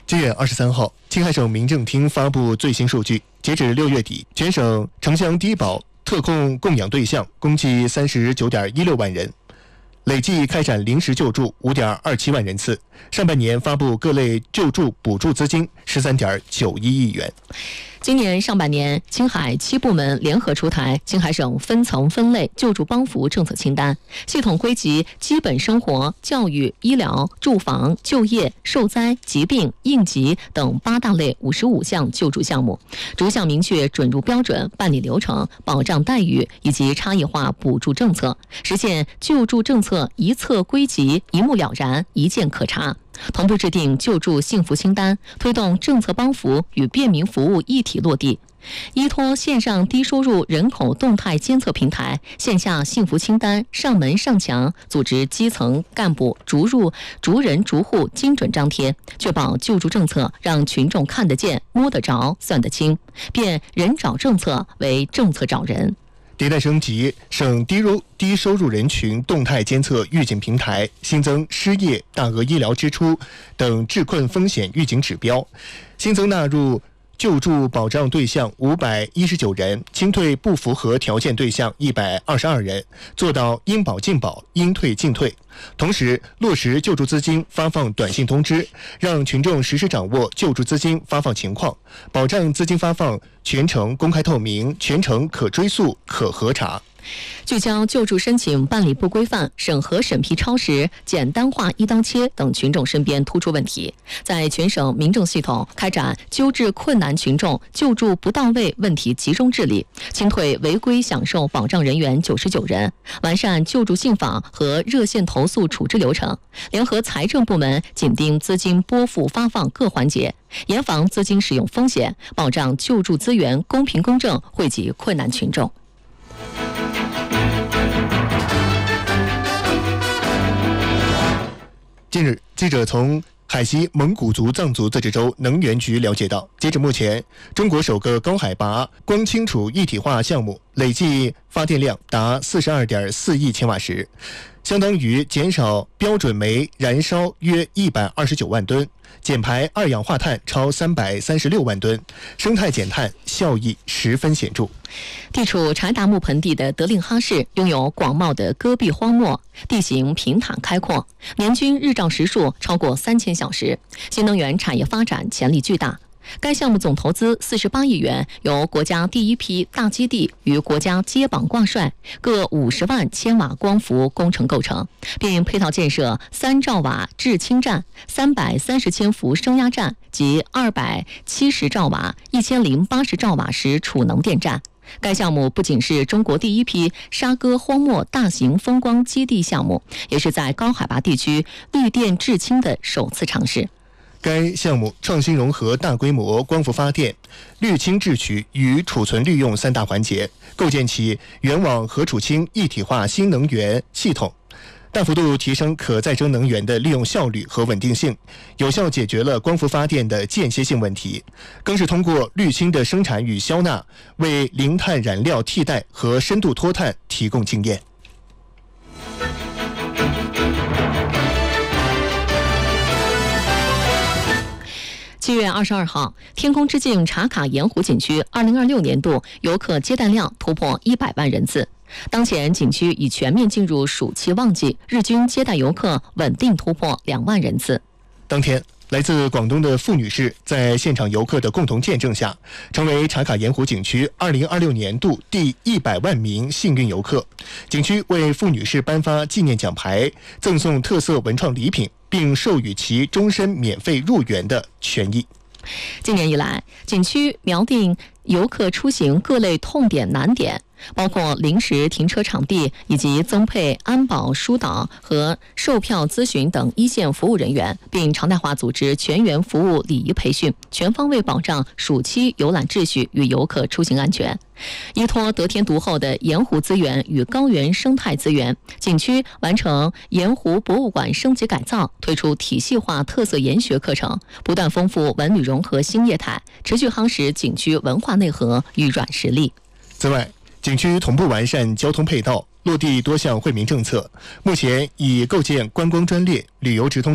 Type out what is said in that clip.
7月23号，青海省民政厅发布最新数据，截止6月底，全省城乡低保特供供养对象共计39.16万人，累计开展临时救助5.27万人次。上半年发布各类救助补助资金13.91亿元。 今年上半年，青海7部门联合出台青海省分层分类救助帮扶政策清单，系统归集基本生活、教育、医疗、住房、就业、受灾、疾病、应急等8大类55项救助项目，逐项明确准入标准、办理流程、保障待遇以及差异化补助政策，实现救助政策一册归集、一目了然、一键可查。同步制定救助幸福清单，推动政策帮扶与便民服务一体落地。依托线上低收入人口动态监测平台、线下幸福清单上门上墙，组织基层干部逐人逐户精准张贴，确保救助政策让群众看得见、摸得着、算得清，变人找政策为政策找人。 迭代升级省低收入人群动态监测预警平台，新增失业、大额医疗支出等治困风险预警指标，新增纳入救助保障对象519人，清退不符合条件对象122人，做到应保尽保、应退尽退。同时，落实救助资金发放短信通知，让群众实时掌握救助资金发放情况，保障资金发放全程公开透明、全程可追溯、可核查。 聚焦救助申请办理不规范、审核审批超时、简单化一刀切等群众身边突出问题，在全省民政系统开展纠治困难群众救助不到位问题集中治理，清退违规享受保障人员99人，完善救助信访和热线投诉处置流程，联合财政部门紧盯资金拨付发放各环节，严防资金使用风险，保障救助资源公平公正惠及困难群众。 近日，记者从海西蒙古族藏族自治州能源局了解到，截至目前，中国首个高海拔光清储一体化项目累计发电量达42.4亿千瓦时，相当于减少标准煤燃烧约129万吨，减排二氧化碳超336万吨，生态减碳效益十分显著。 地处柴达木盆地的德令哈市拥有广袤的戈壁荒漠，地形平坦开阔，年均日照时数超过3000小时，新能源产业发展潜力巨大。该项目总投资48亿元，由国家第一批大基地与国家接榜挂帅，各50万千瓦光伏工程构成，并配套建设3兆瓦制氢站、330千伏升压站及270兆瓦、1080兆瓦时储能电站。该项目不仅是中国第一批沙戈荒漠大型风光基地项目，也是在高海拔地区绿电制氢的首次尝试。 该项目创新融合大规模光伏发电、滤氢制取与储存利用3大环节，构建起原网和储氢一体化新能源系统，大幅度提升可再生能源的利用效率和稳定性，有效解决了光伏发电的间歇性问题，更是通过滤氢的生产与消纳，为零碳燃料替代和深度脱碳提供经验。 7月22号，天空之镜茶卡盐湖景区2026年度游客接待量突破100万人次。当前景区已全面进入暑期旺季，日均接待游客稳定突破2万人次。 当天，来自广东的傅女士在现场游客的共同见证下，成为茶卡盐湖景区2026年度第100万名幸运游客。景区为傅女士颁发纪念奖牌，赠送特色文创礼品，并授予其终身免费入园的权益。 今年以来，景区瞄定游客出行各类痛点难点，包括临时停车场地以及增配安保疏导和售票咨询等一线服务人员，并常态化组织全员服务礼仪培训，全方位保障暑期游览秩序与游客出行安全。依托得天独厚的盐湖资源与高原生态资源，景区完成盐湖博物馆升级改造，推出体系化特色研学课程，不断丰富文旅融合新业态，持续夯实景区文化内核与软实力。 此外，景区同步完善交通配套，落地多项惠民政策，目前已构建观光专列、旅游直通